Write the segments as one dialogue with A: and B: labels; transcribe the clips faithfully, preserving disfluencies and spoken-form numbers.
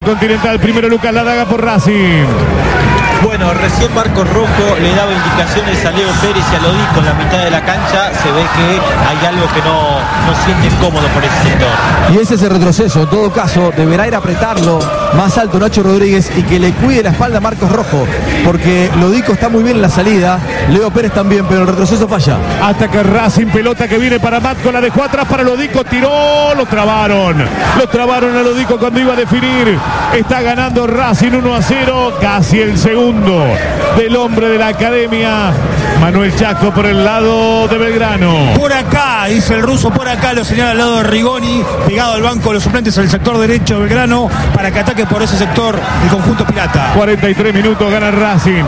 A: Continental. Primero Lucas Ladaga por Racing.
B: Bueno, recién Marcos Rojo le daba indicaciones a Leo Pérez y a Lodico en la mitad de la cancha. Se ve que hay algo que no, no siente cómodo por ese sector.
C: Y ese es el retroceso. En todo caso, deberá ir a apretarlo más alto Nacho Rodríguez y que le cuide la espalda a Marcos Rojo, porque Lodico está muy bien en la salida, Leo Pérez también, pero el retroceso falla.
A: Hasta que Racing, pelota que viene para Matco, la dejó atrás para Lodico, tiró, lo trabaron. Lo trabaron a Lodico cuando iba a definir. Está ganando Racing uno a cero, casi el segundo del hombre de la academia, Manuel Chaco, por el lado de Belgrano.
D: Por acá, dice el ruso, por acá lo señala al lado de Rigoni, pegado al banco de los suplentes al sector derecho de Belgrano, para que ataque por ese sector el conjunto pirata.
A: cuarenta y tres minutos, gana Racing.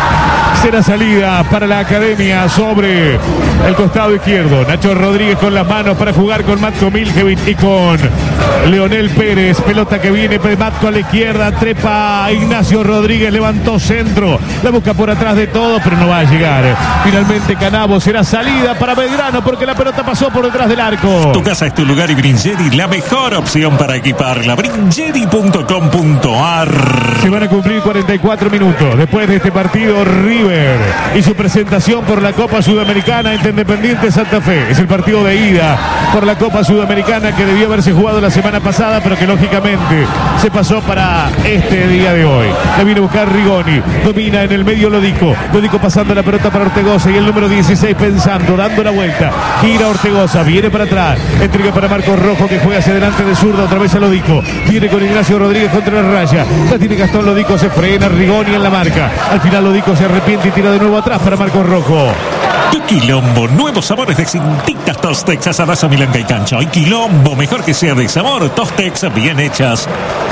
A: Será salida para la academia sobre el costado izquierdo. Nacho Rodríguez con las manos para jugar con Matko Miljevic y con Leonel Pérez. Pelota que viene de Matko a la izquierda. Trepa Ignacio Rodríguez, levantó centro. La busca por atrás de todo, pero no va a llegar. Finalmente Canabo, será salida para Belgrano porque la pelota pasó por detrás del arco.
E: Tu casa es tu lugar y Bringeri, la mejor opción para equiparla. Bringeri punto com punto ar.
A: Se van a cumplir cuarenta y cuatro minutos. Después de este partido, River y su presentación por la Copa Sudamericana ante Independiente Santa Fe. Es el partido de ida por la Copa Sudamericana que debió haberse jugado la semana pasada, pero que lógicamente se pasó para este día de hoy. La viene a buscar Rigoni, domina en el medio Lodico. Lodico pasando la pelota para Ortegoza y el número dieciséis pensando, dando la vuelta. Gira Ortegoza, viene para atrás. Entrega para Marcos Rojo que juega hacia adelante de zurda, otra vez a Lodico. Viene con Ignacio Rodríguez contra la raya. La tiene Gastón Lodico, se frena Rigoni en la marca. Al final Lodico se arrepiente y tira de nuevo atrás para Marcos Rojo.
E: Tu quilombo, nuevos sabores de cintitas Tostex, asadazo, milanga y cancha. Hay quilombo, mejor que sea de sabor, Tostex bien hechas.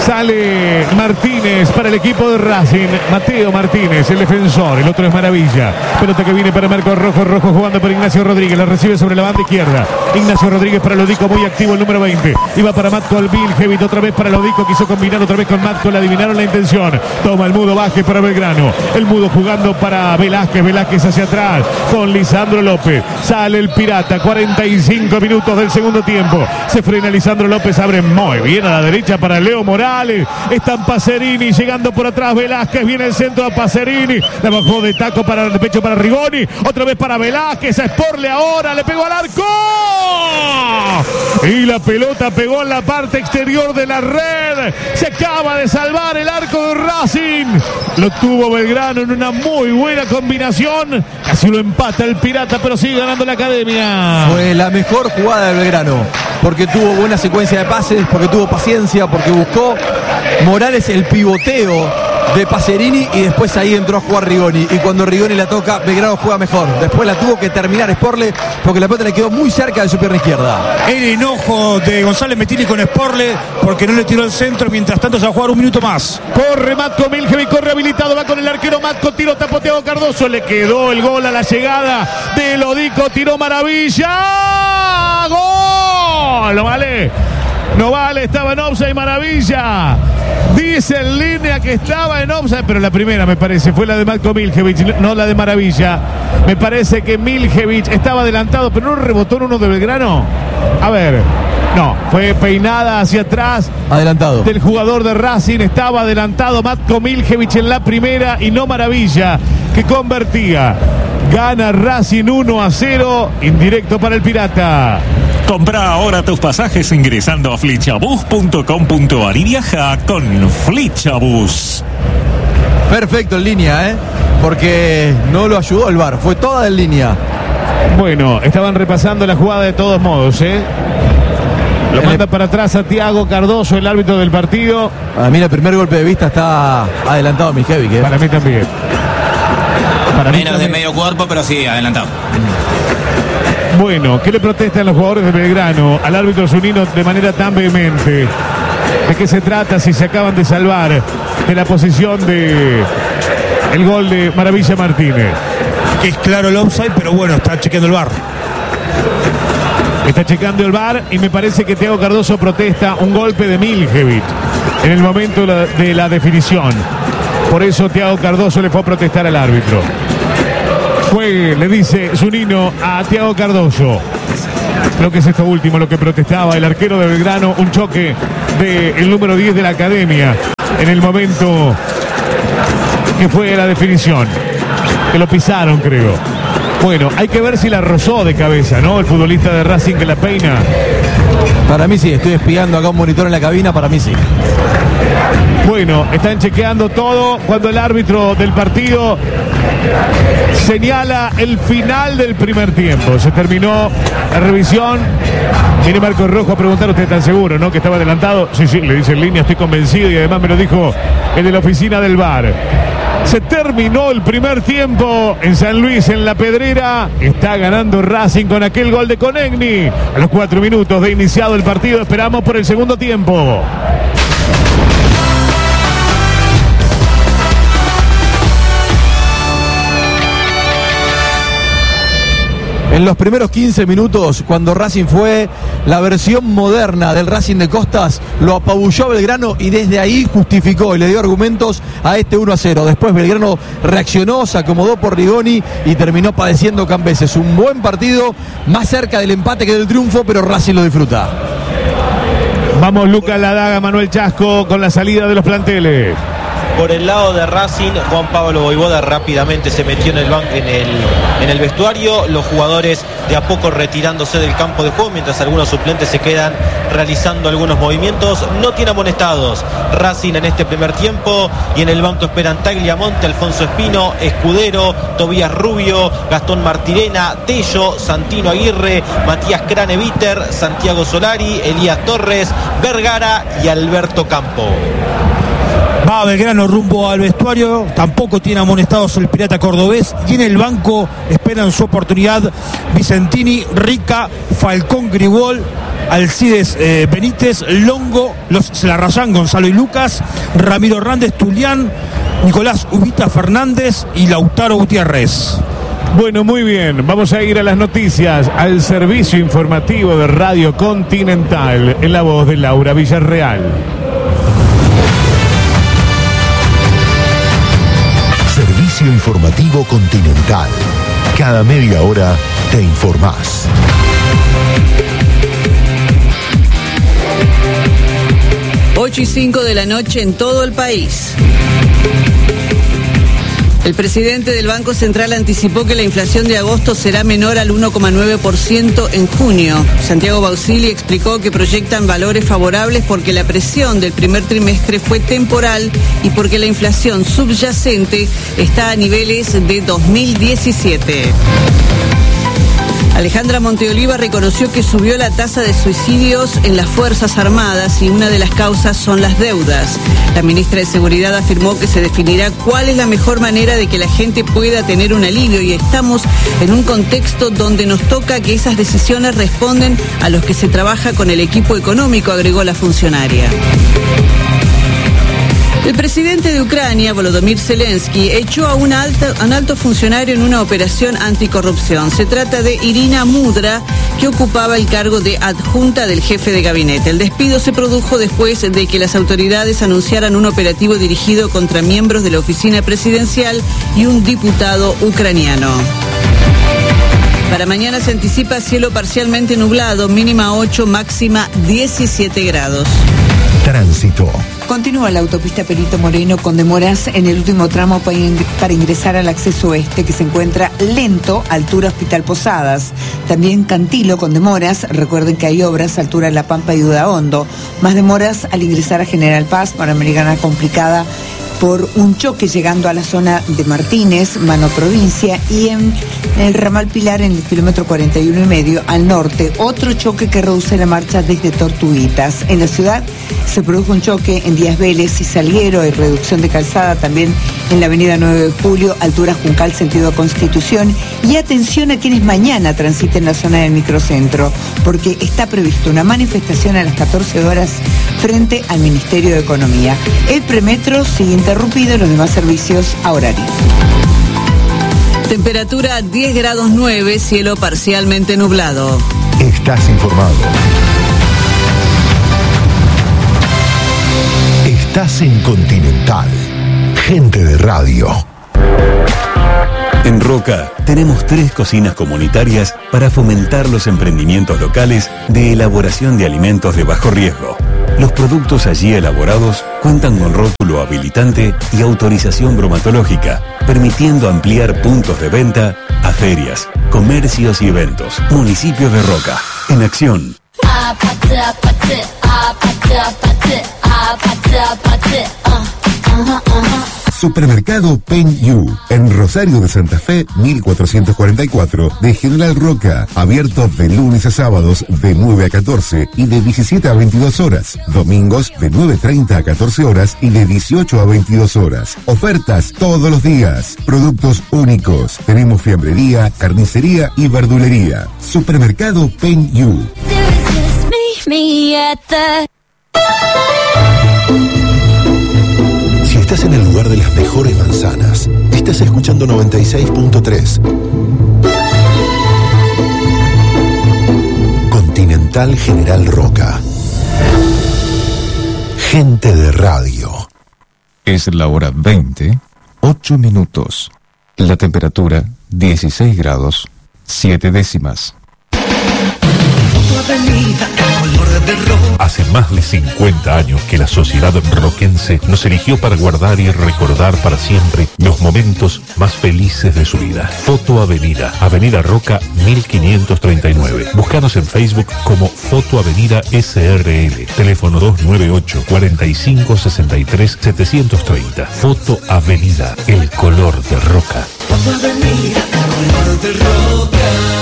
A: Sale Martínez para el equipo de Racing. Mateo Martínez, el defensor. El otro es Maravilla. Pelota que viene para Marcos Rojo. Rojo jugando por Ignacio Rodríguez. La recibe sobre la banda izquierda. Ignacio Rodríguez para Lodico, muy activo el número veinte. Iba para Matko Miljevic, otra vez para Lodico. Quiso combinar otra vez con Matko. Le adivinaron la intención. Toma el Mudo Vázquez para Belgrano. El Mudo jugando para Velázquez. Velázquez hacia atrás con Lisandro López. Sale el Pirata. cuarenta y cinco minutos del segundo tiempo. Se frena Lisandro López. Abre muy bien a la derecha para Leo Morales. Están Pacerini llegando por atrás. Velázquez viene el centro a Pacerini. La bajó de taco para el pecho para Rigoni. Otra vez para Velázquez. A Sporle ahora. Le pegó al arco. Y la pelota pegó en la parte exterior de la red. Se acaba de salvar el arco de Racing. Lo tuvo Belgrano en una muy buena combinación. Casi lo empata el Pirata, pero sigue ganando la academia.
C: Fue la mejor jugada del Belgrano, porque tuvo buena secuencia de pases, porque tuvo paciencia, porque buscó Morales el pivoteo de Pacerini y después ahí entró a jugar Rigoni. Y cuando Rigoni la toca, Belgrano juega mejor. Después la tuvo que terminar Sporle porque la pelota le quedó muy cerca de su pierna izquierda.
D: El enojo de González Mettini con Sporle porque no le tiró el centro. Mientras tanto se va a jugar un minuto más.
A: Corre Matko Miljevic, corre habilitado, va con el arquero Matko, tiro tapoteo Cardoso. Le quedó el gol a la llegada de Lodico, tiró Maravilla. ¡Gol! No vale. No vale, estaba en offside Maravilla. Dice en línea que estaba en offside, pero la primera me parece fue la de Matko Miljevic, no la de Maravilla. Me parece que Miljevic estaba adelantado, pero no rebotó en uno de Belgrano. A ver, no, fue peinada hacia atrás.
C: Adelantado.
A: Del jugador de Racing, estaba adelantado Matko Miljevic en la primera y no Maravilla, que convertía. Gana Racing uno a cero, indirecto para el Pirata.
E: Compra ahora tus pasajes ingresando a flechabus punto com punto ar y viaja con Flechabus.
C: Perfecto en línea, ¿eh? Porque no lo ayudó el V A R, fue toda en línea.
A: Bueno, estaban repasando la jugada de todos modos, ¿eh? Lo manda el... para atrás a Tiago Cardoso, el árbitro del partido.
C: Para mí el primer golpe de vista está adelantado Miljevic, ¿eh?
A: Para mí también.
F: Para Menos mí también. De medio cuerpo, pero sí, adelantado.
A: Bueno, ¿qué le protestan los jugadores de Belgrano al árbitro Zunino de manera tan vehemente? ¿De qué se trata si se acaban de salvar de la posición de el gol de Maravilla Martínez?
D: Que es claro el offside, pero bueno, está chequeando el V A R.
A: Está checando el V A R y me parece que Tiago Cardoso protesta un golpe de Miljevic en el momento de la, de la definición. Por eso Tiago Cardoso le fue a protestar al árbitro. Fue, le dice Zunino a Tiago Cardoso. Creo que es esto último lo que protestaba el arquero de Belgrano, un choque del número diez de la academia. en el momento que fue la definición, que lo pisaron, creo. Bueno, hay que ver si la rozó de cabeza, ¿no? El futbolista de Racing que la peina.
C: Para mí sí, estoy espiando acá un monitor en la cabina, para mí sí.
A: Bueno, están chequeando todo cuando el árbitro del partido señala el final del primer tiempo. Se terminó la revisión. Viene Marcos Rojo a preguntar, ¿usted está seguro, no? Que estaba adelantado. Sí, sí, le dice en línea, estoy convencido, y además me lo dijo el de la oficina del V A R. Se terminó el primer tiempo en San Luis, en La Pedrera. Está ganando Racing con aquel gol de Conegni. A los cuatro minutos de iniciado el partido, esperamos por el segundo tiempo.
C: En los primeros quince minutos, cuando Racing fue la versión moderna del Racing de Costas, lo apabulló a Belgrano y desde ahí justificó y le dio argumentos a este uno a cero. Después Belgrano reaccionó, se acomodó por Rigoni y terminó padeciendo Cambeses. Un buen partido, más cerca del empate que del triunfo, pero Racing lo disfruta.
A: Vamos, Lucas Ladaga, Manuel Chasco con la salida de los planteles.
B: Por el lado de Racing, Juan Pablo Voivoda rápidamente se metió en el, ban- en el, en el vestuario. Los jugadores de a poco retirándose del campo de juego, mientras algunos suplentes se quedan realizando algunos movimientos. No tiene amonestados Racing en este primer tiempo, y en el banco esperan Tagliamonte, Alfonso Espino, Escudero, Tobías Rubio, Gastón Martirena, Tello, Santino Aguirre, Matías Craneviter, Santiago Solari, Elías Torres, Vergara y Alberto Campo.
D: Va Belgrano rumbo al vestuario, tampoco tiene amonestados el Pirata Cordobés, y en el banco esperan su oportunidad Vicentini, Rica, Falcón, Grigol, Alcides eh, Benítez, Longo, los Celarrayán, Gonzalo y Lucas, Ramiro Hernández, Tulián, Nicolás Ubita Fernández y Lautaro Gutiérrez.
A: Bueno, muy bien, vamos a ir a las noticias, al servicio informativo de Radio Continental, en la voz de Laura Villarreal.
G: Servicio informativo Continental. Cada media hora te informás.
H: ocho y cinco de la noche en todo el país. El presidente del Banco Central anticipó que la inflación de agosto será menor al uno coma nueve por ciento en junio. Santiago Bausili explicó que proyectan valores favorables porque la presión del primer trimestre fue temporal y porque la inflación subyacente está a niveles de dos mil diecisiete. Alejandra Monteoliva reconoció que subió la tasa de suicidios en las Fuerzas Armadas y una de las causas son las deudas. La ministra de Seguridad afirmó que se definirá cuál es la mejor manera de que la gente pueda tener un alivio, y estamos en un contexto donde nos toca que esas decisiones responden a los que se trabaja con el equipo económico, agregó la funcionaria. El presidente de Ucrania, Volodymyr Zelensky, echó a un alto, a un alto funcionario en una operación anticorrupción. Se trata de Irina Mudra, que ocupaba el cargo de adjunta del jefe de gabinete. El despido se produjo después de que las autoridades anunciaran un operativo dirigido contra miembros de la oficina presidencial y un diputado ucraniano. Para mañana se anticipa cielo parcialmente nublado, mínima ocho, máxima diecisiete grados.
G: Tránsito.
I: Continúa la autopista Perito Moreno con demoras en el último tramo para ingresar al acceso oeste, que se encuentra lento, altura Hospital Posadas. También Cantilo con demoras. Recuerden que hay obras altura La Pampa y Udaondo. Más demoras al ingresar a General Paz, Panamericana complicada por un choque llegando a la zona de Martínez, Mano Provincia, y en el ramal Pilar, en el kilómetro cuarenta y uno y medio al norte, otro choque que reduce la marcha desde Tortuguitas. En la ciudad se produjo un choque en Díaz Vélez y Salguero, hay reducción de calzada también en la avenida nueve de julio, altura Juncal, sentido Constitución. Y atención a quienes mañana transiten la zona del microcentro, porque está previsto una manifestación a las catorce horas frente al Ministerio de Economía. El premetro sigue interrumpido y los demás servicios a horario.
H: Temperatura diez grados nueve, cielo parcialmente nublado.
G: Estás informado. Estás en Continental. Gente de radio.
J: En Roca tenemos tres cocinas comunitarias para fomentar los emprendimientos locales de elaboración de alimentos de bajo riesgo. Los productos allí elaborados cuentan con rótulo habilitante y autorización bromatológica, permitiendo ampliar puntos de venta a ferias, comercios y eventos. Municipio de Roca, en acción.
K: Supermercado Pen You, en Rosario de Santa Fe, mil cuatrocientos cuarenta y cuatro, de General Roca, abierto de lunes a sábados de nueve a catorce y de diecisiete a veintidós horas, domingos de nueve treinta a catorce horas y de dieciocho a veintidós horas. Ofertas todos los días, productos únicos. Tenemos fiambrería, carnicería y verdulería. Supermercado Pen You.
G: Si estás en el lugar de las mejores manzanas, estás escuchando noventa y seis punto tres. Continental General Roca. Gente de radio.
L: Es la hora veinte, ocho minutos. La temperatura, dieciséis grados, siete décimas.
M: Hace más de cincuenta años que la sociedad roquense nos eligió para guardar y recordar para siempre los momentos más felices de su vida. Foto Avenida, Avenida Roca mil quinientos treinta y nueve. Búscanos en Facebook como Foto Avenida S R L. Teléfono dos nueve ocho, cuarenta y cinco, sesenta y tres, setecientos treinta. Foto Avenida, el color de Roca.
N: Foto Avenida, el color de Roca.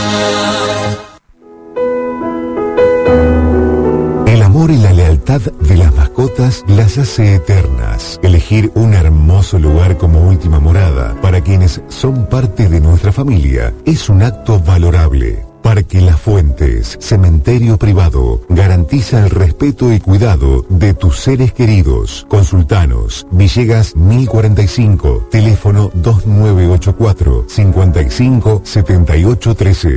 K: El amor y la lealtad de las mascotas las hace eternas. Elegir un hermoso lugar como última morada para quienes son parte de nuestra familia es un acto valorable. Parque Las Fuentes, cementerio privado, garantiza el respeto y cuidado de tus seres queridos. Consultanos, Villegas mil cuarenta y cinco, teléfono dos nueve ocho cuatro, cincuenta y cinco, setenta y ocho trece.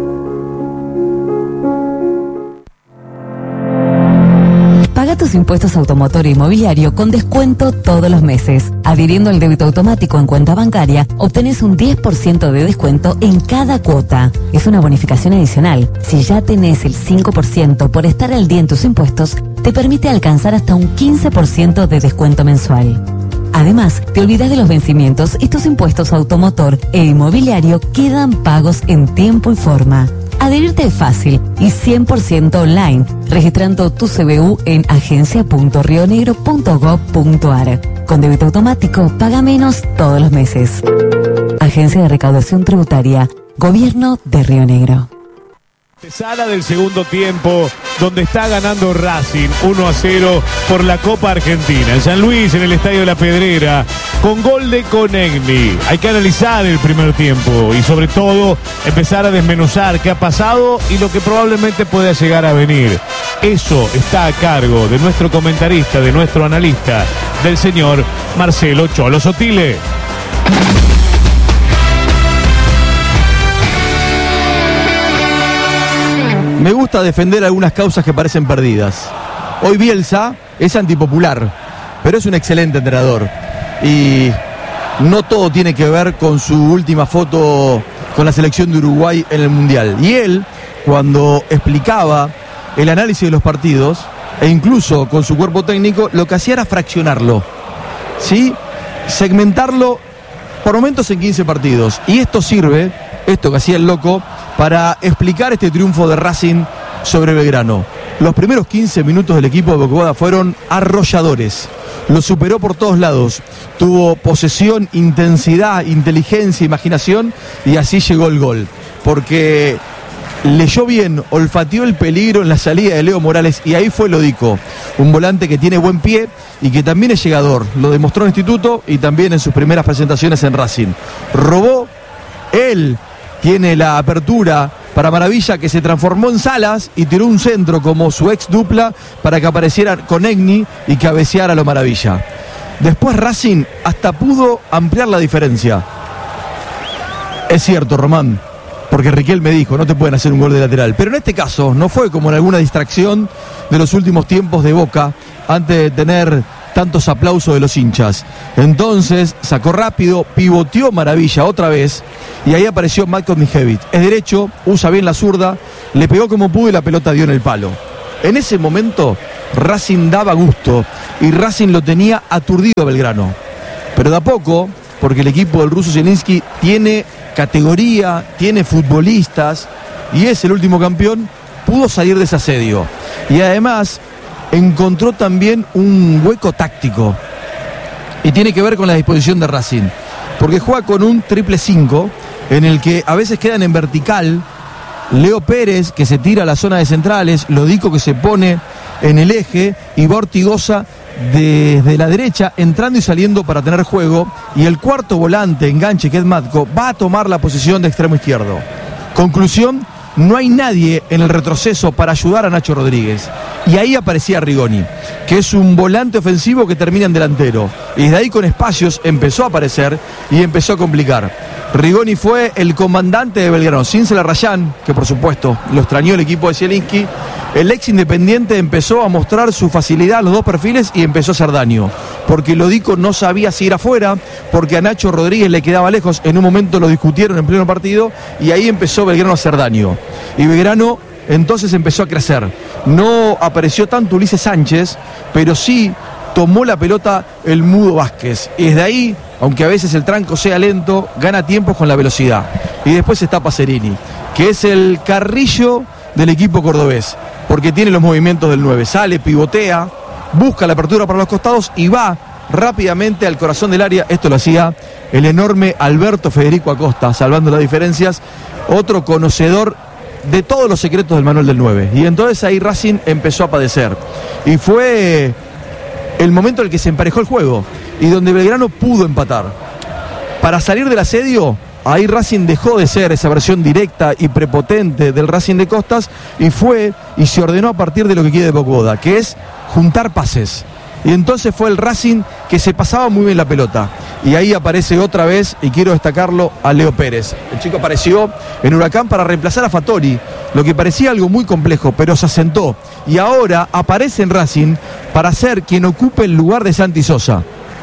O: Paga tus impuestos automotor e inmobiliario con descuento todos los meses. Adhiriendo al débito automático en cuenta bancaria, obtenés un diez por ciento de descuento en cada cuota. Es una bonificación adicional. Si ya tenés el cinco por ciento por estar al día en tus impuestos, te permite alcanzar hasta un quince por ciento de descuento mensual. Además, te olvidas de los vencimientos y tus impuestos automotor e inmobiliario quedan pagos en tiempo y forma. Adherirte es fácil y cien por ciento online, registrando tu C B U en agencia punto rionegro punto gob punto ar. Con débito automático, paga menos todos los meses. Agencia de Recaudación Tributaria, Gobierno de Río Negro.
A: Sala del segundo tiempo, donde está ganando Racing uno a cero por la Copa Argentina. En San Luis, en el Estadio de la Pedrera, con gol de Conegni. Hay que analizar el primer tiempo y sobre todo empezar a desmenuzar qué ha pasado y lo que probablemente pueda llegar a venir. Eso está a cargo de nuestro comentarista, de nuestro analista, del señor Marcelo Cholo Sotile.
C: Me gusta defender algunas causas que parecen perdidas. Hoy Bielsa es antipopular, pero es un excelente entrenador. Y no todo tiene que ver con su última foto con la selección de Uruguay en el Mundial. Y él, cuando explicaba el análisis de los partidos, e incluso con su cuerpo técnico, lo que hacía era fraccionarlo, ¿sí? Segmentarlo por momentos en quince partidos. Y esto sirve, esto que hacía el loco, para explicar este triunfo de Racing sobre Belgrano. Los primeros quince minutos del equipo de Bocaboda fueron arrolladores. Lo superó por todos lados. Tuvo posesión, intensidad, inteligencia, imaginación, y así llegó el gol. Porque leyó bien, olfateó el peligro en la salida de Leo Morales, y ahí fue Lodico, un volante que tiene buen pie y que también es llegador. Lo demostró en Instituto y también en sus primeras presentaciones en Racing. Robó, él tiene la apertura para Maravilla, que se transformó en Salas y tiró un centro como su ex dupla para que apareciera Conegni y cabeceara a lo Maravilla. Después Racing hasta pudo ampliar la diferencia. Es cierto, Román, porque Riquelme dijo, no te pueden hacer un gol de lateral. Pero en este caso no fue como en alguna distracción de los últimos tiempos de Boca, antes de tener tantos aplausos de los hinchas. Entonces sacó rápido, pivoteó Maravilla otra vez, y ahí apareció Malcolm Mijevic. Es derecho, usa bien la zurda, le pegó como pudo y la pelota dio en el palo. En ese momento Racing daba gusto y Racing lo tenía aturdido a Belgrano. Pero de a poco, porque el equipo del ruso Zielinski tiene categoría, tiene futbolistas y es el último campeón, pudo salir de ese asedio. Y además encontró también un hueco táctico. Y tiene que ver con la disposición de Racing. Porque juega con un triple cinco en el que a veces quedan en vertical Leo Pérez, que se tira a la zona de centrales, Lodico, que se pone en el eje, y va Ortigosa desde la derecha, entrando y saliendo para tener juego, y el cuarto volante, enganche, que es Matko, va a tomar la posición de extremo izquierdo. Conclusión, no hay nadie en el retroceso para ayudar a Nacho Rodríguez. Y ahí aparecía Rigoni, que es un volante ofensivo que termina en delantero. Y desde ahí con espacios empezó a aparecer y empezó a complicar. Rigoni fue el comandante de Belgrano, sin Celarrayán, que por supuesto lo extrañó el equipo de Zielinski. El ex Independiente empezó a mostrar su facilidad a los dos perfiles y empezó a hacer daño. Porque Lodico no sabía si ir afuera, porque a Nacho Rodríguez le quedaba lejos. En un momento lo discutieron en pleno partido y ahí empezó Belgrano a hacer daño. Y Belgrano entonces empezó a crecer. No apareció tanto Ulises Sánchez, pero sí tomó la pelota el Mudo Vázquez. Y desde ahí, aunque a veces el tranco sea lento, gana tiempos con la velocidad. Y después está Pacerini, que es el carrillo del equipo cordobés, porque tiene los movimientos del nueve. Sale, pivotea, busca la apertura para los costados y va rápidamente al corazón del área. Esto lo hacía el enorme Alberto Federico Acosta, salvando las diferencias. Otro conocedor de todos los secretos del manual del nueve. Y entonces ahí Racing empezó a padecer. Y fue el momento en el que se emparejó el juego y donde Belgrano pudo empatar. Para salir del asedio, ahí Racing dejó de ser esa versión directa y prepotente del Racing de Costas y fue y se ordenó a partir de lo que quiere de Bogboda, que es juntar pases. Y entonces fue el Racing que se pasaba muy bien la pelota. Y ahí aparece otra vez, y quiero destacarlo, a Leo Pérez. El chico apareció en Huracán para reemplazar a Fattori, lo que parecía algo muy complejo, pero se asentó. Y ahora aparece en Racing para ser quien ocupe el lugar de Santi Sosa.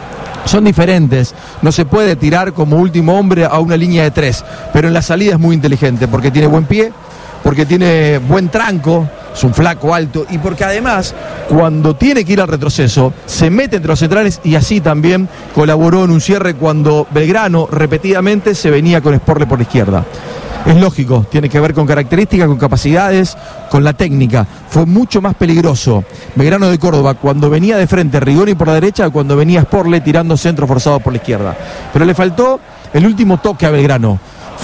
C: Son diferentes, no se puede tirar como último hombre a una línea de tres, pero en la salida es muy inteligente, porque tiene buen pie, porque tiene buen tranco, es un flaco alto, y porque además cuando tiene que ir al retroceso se mete entre los centrales y así también colaboró en un cierre cuando Belgrano repetidamente se venía con Sporle por la izquierda. Es lógico, tiene que ver con características, con capacidades, con la técnica. Fue mucho más peligroso Belgrano de Córdoba cuando venía de frente Rigoni por la derecha que cuando venía Sporle tirando centro forzado por la izquierda. Pero le faltó el último toque a Belgrano.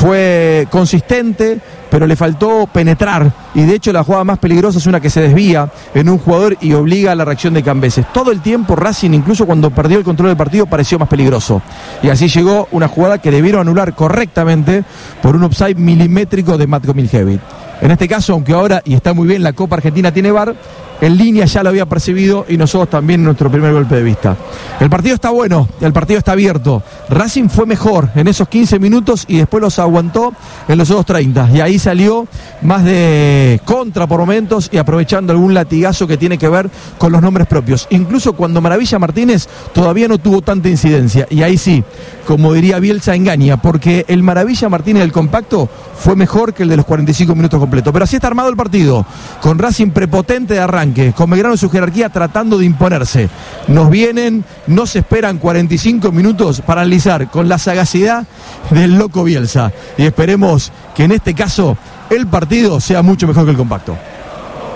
C: Fue consistente, pero le faltó penetrar. Y de hecho la jugada más peligrosa es una que se desvía en un jugador y obliga a la reacción de Cambeses. Todo el tiempo Racing, incluso cuando perdió el control del partido, pareció más peligroso. Y así llegó una jugada que debieron anular correctamente por un offside milimétrico de Matko Miljevic. En este caso, aunque ahora, y está muy bien, la Copa Argentina tiene V A R, en línea ya lo había percibido y nosotros también en nuestro primer golpe de vista. El partido está bueno, el partido está abierto. Racing fue mejor en esos quince minutos y después los aguantó en los otros treinta. Y ahí salió más de contra por momentos y aprovechando algún latigazo que tiene que ver con los nombres propios. Incluso cuando Maravilla Martínez todavía no tuvo tanta incidencia. Y ahí sí, como diría Bielsa, engaña, porque el Maravilla Martínez del compacto fue mejor que el de los cuarenta y cinco minutos completos. Pero así está armado el partido, con Racing prepotente de arranque, con Belgrano en su jerarquía tratando de imponerse. Nos vienen, no se esperan cuarenta y cinco minutos para analizar con la sagacidad del loco Bielsa. Y esperemos que en este caso el partido sea mucho mejor que el compacto.